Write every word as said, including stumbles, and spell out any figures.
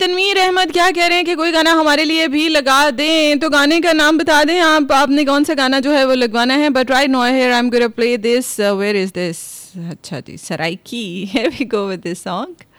तनवीर अहमद क्या कह रहे हैं कि कोई गाना हमारे लिए भी लगा दें, तो गाने का नाम बता दें आप, आपने कौन सा गाना जो है वो लगवाना है. But right now here I am gonna play this. Where is this? अच्छा जी, Saraiki. Here we go with this song.